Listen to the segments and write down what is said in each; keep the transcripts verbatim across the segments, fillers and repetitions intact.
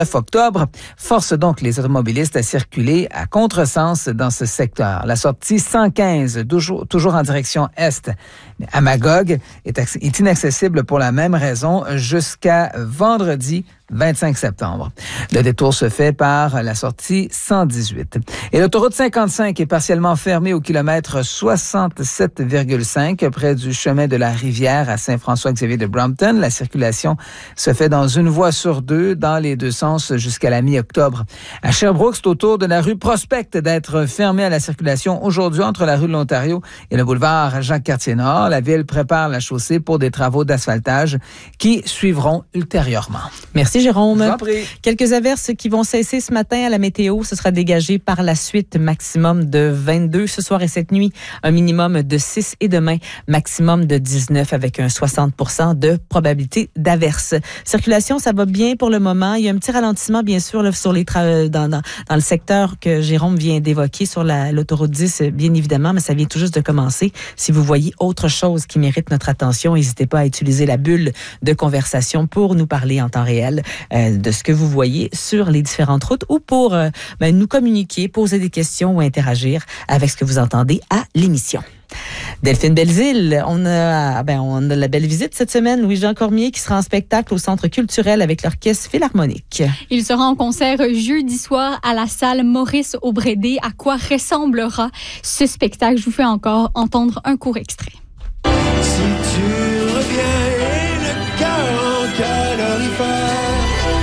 neuf octobre force donc les automobilistes à circuler à contresens dans ce secteur. La sortie cent quinze, toujours, toujours en direction est, à Magog, est, est inaccessible pour la même raison jusqu'à vendredi vingt-cinq septembre. Le détour se fait par la sortie cent dix-huit. Et l'autoroute cinquante-cinq est partiellement fermée au kilomètre soixante-sept virgule cinq près du chemin de la Rivière à Saint-François-Xavier de Brompton. La circulation se fait dans une voie sur deux dans les deux sens jusqu'à la mi-octobre. À Sherbrooke, c'est au tour de la rue Prospect d'être fermée à la circulation aujourd'hui entre la rue de l'Ontario et le boulevard Jacques-Cartier-Nord. La ville prépare la chaussée pour des travaux d'asphaltage qui suivront ultérieurement. Merci Jérôme. Je vous en prie. Quelques averses qui vont cesser ce matin à la météo. Ce sera dégagé par la suite, maximum de vingt-deux ce soir et cette nuit. Un minimum de six et demain, maximum de dix-neuf avec un soixante pour cent de probabilité d'averse. Circulation, ça va bien pour le moment. Il y a un petit ralentissement, bien sûr, là, sur les tra- dans, dans, dans le secteur que Jérôme vient d'évoquer sur la, l'autoroute dix, bien évidemment, mais ça vient tout juste de commencer. Si vous voyez autre chose qui mérite notre attention, n'hésitez pas à utiliser la bulle de conversation pour nous parler en temps réel euh, de ce que vous voyez sur les différentes routes ou pour euh, ben, nous communiquer, poser des questions ou interagir avec ce que vous entendez à l'émission. Delphine Belzile, on a, ben, on a la belle visite cette semaine. Louis-Jean Cormier qui sera en spectacle au Centre culturel avec l'Orchestre Philharmonique. Il sera en concert jeudi soir à la salle Maurice Aubrédé. À quoi ressemblera ce spectacle? Je vous fais encore entendre un court extrait. Si tu reviens et le cœur en calorifère,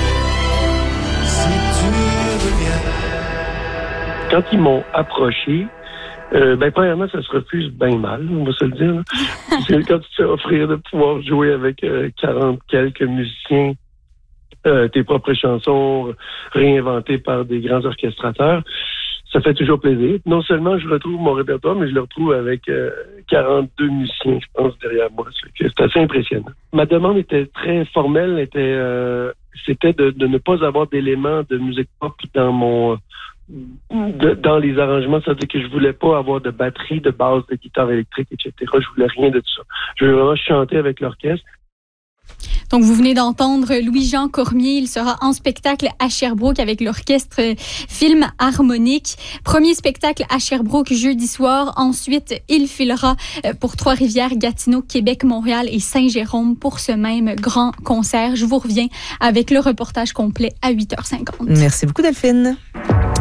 si tu reviens. Quand ils m'ont approché, Euh, ben, premièrement, ça se refuse bien mal, on va se le dire. C'est quand tu te fais offrir de pouvoir jouer avec euh, quarante quelques musiciens, euh, tes propres chansons réinventées par des grands orchestrateurs, ça fait toujours plaisir. Non seulement je retrouve mon répertoire, mais je le retrouve avec euh, quarante-deux musiciens, je pense, derrière moi. C'est, c'est assez impressionnant. Ma demande était très formelle, était, euh, c'était de, de ne pas avoir d'éléments de musique pop dans mon... De, dans les arrangements, c'est-à-dire que je voulais pas avoir de batterie, de basse, de guitare électrique, et cetera. Je voulais rien de tout ça. Je voulais vraiment chanter avec l'orchestre. Donc, vous venez d'entendre Louis-Jean Cormier. Il sera en spectacle à Sherbrooke avec l'orchestre Philharmonique. Premier spectacle à Sherbrooke jeudi soir. Ensuite, il filera pour Trois-Rivières, Gatineau, Québec, Montréal et Saint-Jérôme pour ce même grand concert. Je vous reviens avec le reportage complet à huit heures cinquante. Merci beaucoup, Delphine.